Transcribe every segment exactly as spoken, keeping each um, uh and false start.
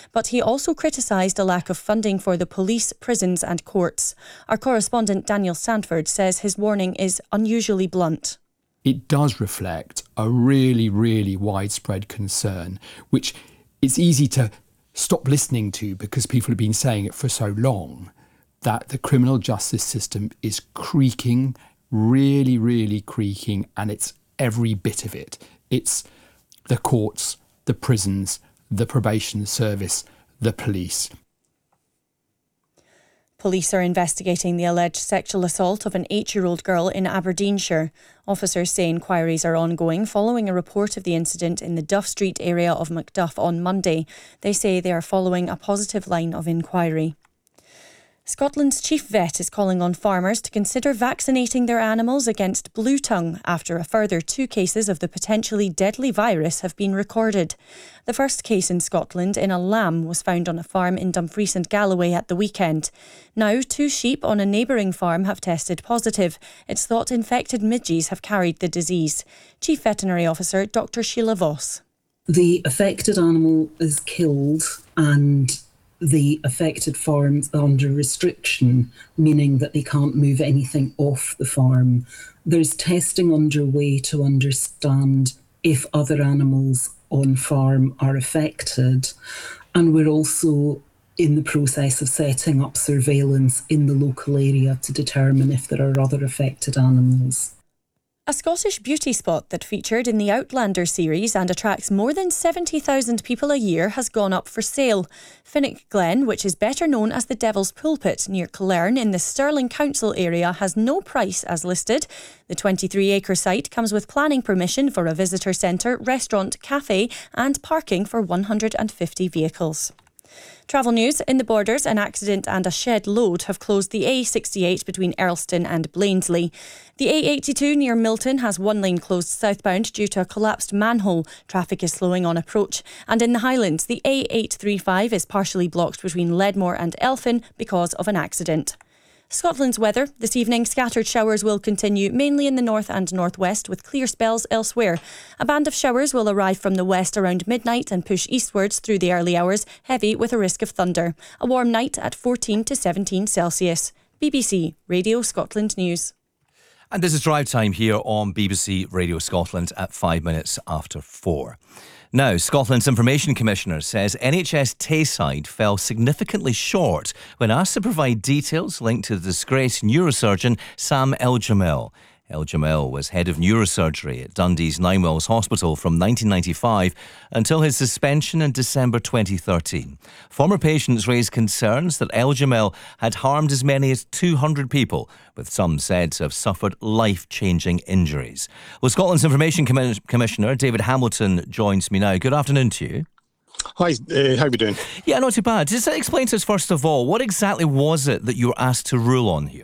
but he also criticised a lack of funding for the police, prisons and courts. Our correspondent Daniel Sandford says his warning is unusually blunt. It does reflect a really, really widespread concern, which it's easy to stop listening to because people have been saying it for so long, that the criminal justice system is creaking, really, really creaking, and it's every bit of it. It's the courts, the prisons, the probation service, the police. Police are investigating the alleged sexual assault of an eight-year-old girl in Aberdeenshire. Officers say inquiries are ongoing following a report of the incident in the Duff Street area of Macduff on Monday. They say they are following a positive line of inquiry. Scotland's chief vet is calling on farmers to consider vaccinating their animals against blue tongue after a further two cases of the potentially deadly virus have been recorded. The first case in Scotland in a lamb was found on a farm in Dumfries and Galloway at the weekend. Now, two sheep on a neighbouring farm have tested positive. It's thought infected midges have carried the disease. Chief Veterinary Officer Doctor Sheila Voss. The affected animal is killed and the affected farms are under restriction, meaning that they can't move anything off the farm. There's testing underway to understand if other animals on farm are affected. And we're also in the process of setting up surveillance in the local area to determine if there are other affected animals. A Scottish beauty spot that featured in the Outlander series and attracts more than seventy thousand people a year has gone up for sale. Finnick Glen, which is better known as the Devil's Pulpit near Killern in the Stirling Council area, has no price as listed. The twenty-three acre site comes with planning permission for a visitor centre, restaurant, cafe and parking for one hundred fifty vehicles. Travel news. In the Borders, an accident and a shed load have closed the A sixty-eight between Earlston and Blainsley. The A eighty-two near Milton has one lane closed southbound due to a collapsed manhole. Traffic is slowing on approach. And in the Highlands, the A eight thirty-five is partially blocked between Ledmore and Elphin because of an accident. Scotland's weather. This evening, scattered showers will continue, mainly in the north and northwest, with clear spells elsewhere. A band of showers will arrive from the west around midnight and push eastwards through the early hours, heavy with a risk of thunder. A warm night at fourteen to seventeen Celsius. B B C Radio Scotland News. And this is Drive Time here on B B C Radio Scotland at five minutes after four. Now, Scotland's Information Commissioner says N H S Tayside fell significantly short when asked to provide details linked to the disgraced neurosurgeon Sam El-Jamel. El-Jamel was head of neurosurgery at Dundee's Ninewells Hospital from nineteen ninety-five until his suspension in December twenty thirteen. Former patients raised concerns that El-Jamel had harmed as many as two hundred people, with some said to have suffered life-changing injuries. Well, Scotland's Information Commis- Commissioner David Hamilton joins me now. Good afternoon to you. Hi, uh, how are we doing? Yeah, not too bad. Just explain to us, first of all, what exactly was it that you were asked to rule on here?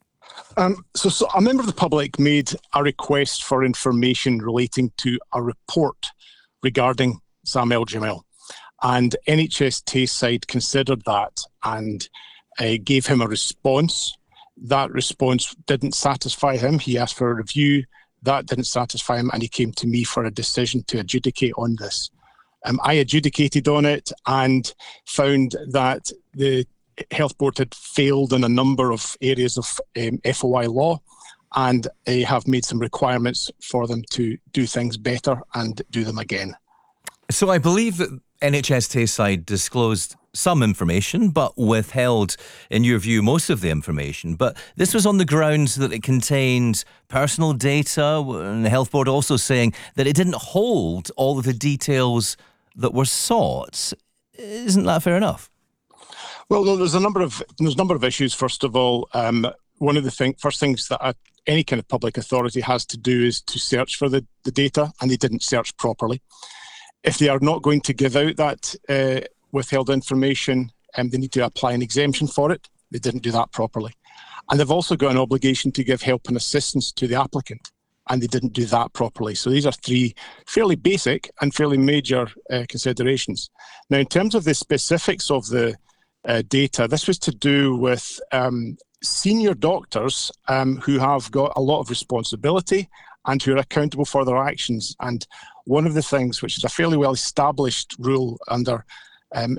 Um, so, so a member of the public made a request for information relating to a report regarding Sam El-Jamel, and N H S Tayside considered that and uh, gave him a response. That response didn't satisfy him. He asked for a review. That didn't satisfy him, and he came to me for a decision to adjudicate on this. Um, I adjudicated on it and found that the Health Board had failed in a number of areas of um, F O I law, and uh, have made some requirements for them to do things better and do them again. So I believe that N H S Tayside disclosed some information, but withheld, in your view, most of the information. But this was on the grounds that it contained personal data, and the Health Board also saying that it didn't hold all of the details that were sought. Isn't that fair enough? Well, no, there's a number of there's a number of issues. First of all, um, one of the thing, first things that a, any kind of public authority has to do is to search for the, the data, and they didn't search properly. If they are not going to give out that uh, withheld information, um, they need to apply an exemption for it. They didn't do that properly. And they've also got an obligation to give help and assistance to the applicant, and they didn't do that properly. So these are three fairly basic and fairly major uh, considerations. Now, in terms of the specifics of the Uh, data. This was to do with um, senior doctors um, who have got a lot of responsibility and who are accountable for their actions. And one of the things, which is a fairly well established rule under um,